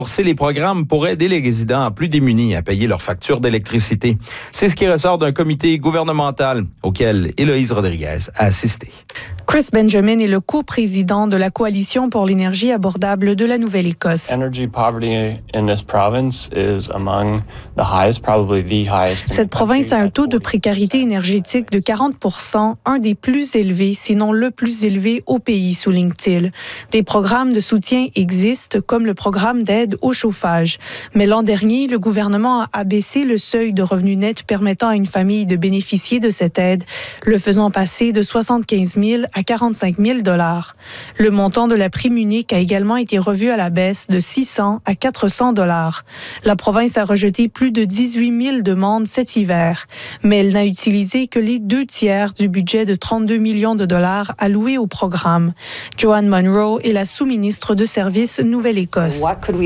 Les programmes pour aider les résidents plus démunis à payer leurs factures d'électricité. C'est ce qui ressort d'un comité gouvernemental auquel Héloïse Rodriguez a assisté. Chris Benjamin est le coprésident de la Coalition pour l'énergie abordable de la Nouvelle-Écosse. Cette province a un taux de précarité énergétique de 40%, un des plus élevés, sinon le plus élevé au pays, souligne-t-il. Des programmes de soutien existent, comme le programme d'aide au chauffage. Mais l'an dernier, le gouvernement a abaissé le seuil de revenu net permettant à une famille de bénéficier de cette aide, le faisant passer de 75 000 à 45 000 $. Le montant de la prime unique a également été revu à la baisse de 600 à 400 $. La province a rejeté plus de 18 000 demandes cet hiver, mais elle n'a utilisé que les 2/3 du budget de 32 millions de dollars alloués au programme. Joanne Munro est la sous-ministre de Services Nouvelle-Écosse.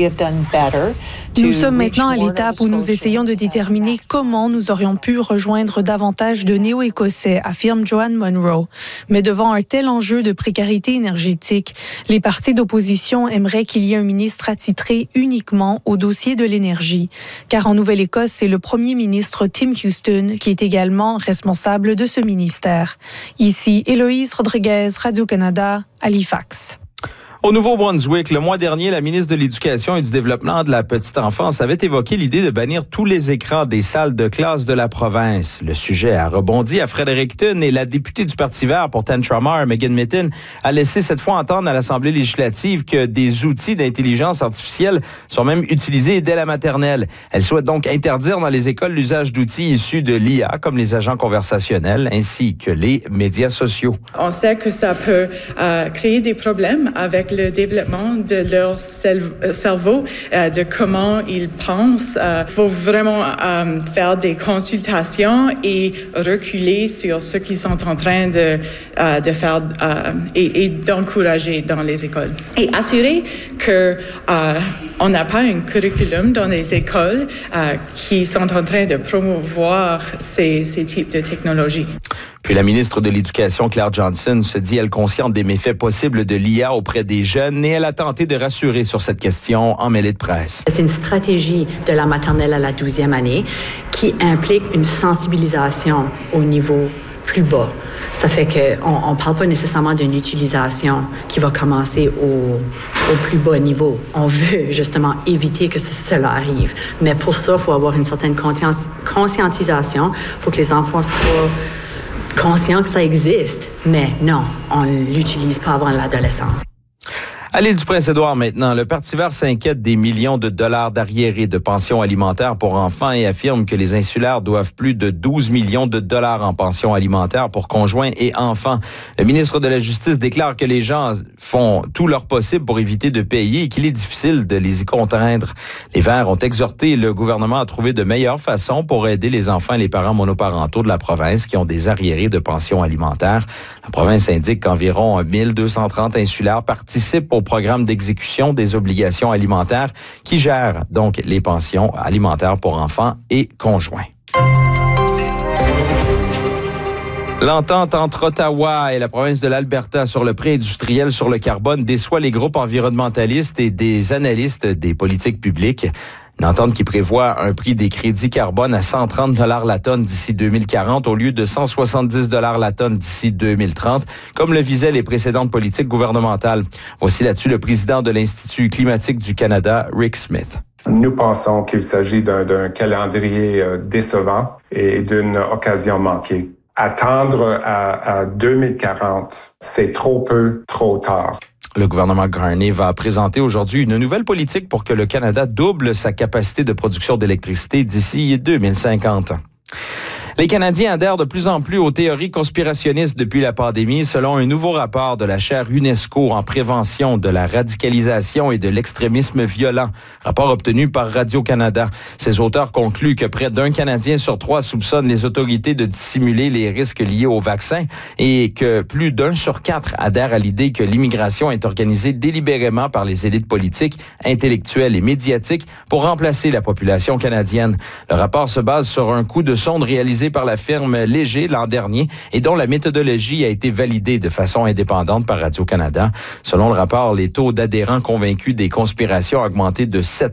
Nous sommes maintenant à l'étape où nous essayons de déterminer comment nous aurions pu rejoindre davantage de Néo-Écossais, affirme Joanne Munro. Mais devant un tel enjeu de précarité énergétique, les partis d'opposition aimeraient qu'il y ait un ministre attitré uniquement au dossier de l'énergie. Car en Nouvelle-Écosse, c'est le premier ministre Tim Houston qui est également responsable de ce ministère. Ici, Héloïse Rodriguez, Radio-Canada, Halifax. Au Nouveau-Brunswick, le mois dernier, la ministre de l'Éducation et du Développement de la petite enfance avait évoqué l'idée de bannir tous les écrans des salles de classe de la province. Le sujet a rebondi à Fredericton et la députée du Parti vert pour Tantramar, Megan Mitton, a laissé cette fois entendre à l'Assemblée législative que des outils d'intelligence artificielle sont même utilisés dès la maternelle. Elle souhaite donc interdire dans les écoles l'usage d'outils issus de l'IA, comme les agents conversationnels, ainsi que les médias sociaux. On sait que ça peut créer des problèmes avec le développement de leur cerveau, de comment ils pensent. Il faut vraiment faire des consultations et reculer sur ce qu'ils sont en train de faire et d'encourager dans les écoles. Et assurer qu'on n'a pas un curriculum dans les écoles qui sont en train de promouvoir ces types de technologies. Puis la ministre de l'Éducation, Claire Johnson, se dit, elle, consciente des méfaits possibles de l'IA auprès des jeunes et elle a tenté de rassurer sur cette question en mêlée de presse. C'est une stratégie de la maternelle à la 12e année qui implique une sensibilisation au niveau plus bas. Ça fait qu'on ne parle pas nécessairement d'une utilisation qui va commencer au plus bas niveau. On veut justement éviter que cela arrive. Mais pour ça, il faut avoir une certaine conscientisation. Il faut que les enfants soient conscients que ça existe. Mais non, on ne l'utilise pas avant l'adolescence. À l'île du Prince-Édouard maintenant, le Parti vert s'inquiète des millions de dollars d'arriérés de pensions alimentaires pour enfants et affirme que les insulaires doivent plus de 12 millions de dollars en pensions alimentaires pour conjoints et enfants. Le ministre de la Justice déclare que les gens font tout leur possible pour éviter de payer et qu'il est difficile de les y contraindre. Les Verts ont exhorté le gouvernement à trouver de meilleures façons pour aider les enfants et les parents monoparentaux de la province qui ont des arriérés de pensions alimentaires. La province indique qu'environ 1230 insulaires participent au programme d'exécution des obligations alimentaires qui gère donc les pensions alimentaires pour enfants et conjoints. L'entente entre Ottawa et la province de l'Alberta sur le prix industriel sur le carbone déçoit les groupes environnementalistes et des analystes des politiques publiques. Une entente qui prévoit un prix des crédits carbone à 130 $ la tonne d'ici 2040 au lieu de 170 $ la tonne d'ici 2030, comme le visaient les précédentes politiques gouvernementales. Voici là-dessus le président de l'Institut climatique du Canada, Rick Smith. Nous pensons qu'il s'agit d'un calendrier décevant et d'une occasion manquée. Attendre à 2040, c'est trop peu, trop tard. Le gouvernement Carney va présenter aujourd'hui une nouvelle politique pour que le Canada double sa capacité de production d'électricité d'ici 2050. Les Canadiens adhèrent de plus en plus aux théories conspirationnistes depuis la pandémie, selon un nouveau rapport de la chaire UNESCO en prévention de la radicalisation et de l'extrémisme violent. Rapport obtenu par Radio-Canada. Ces auteurs concluent que près d'un Canadien sur 3 soupçonne les autorités de dissimuler les risques liés au vaccin et que plus d'1 sur 4 adhère à l'idée que l'immigration est organisée délibérément par les élites politiques, intellectuelles et médiatiques pour remplacer la population canadienne. Le rapport se base sur un coup de sonde réalisé par la firme Léger l'an dernier et dont la méthodologie a été validée de façon indépendante par Radio-Canada. Selon le rapport, les taux d'adhérents convaincus des conspirations ont augmenté de 7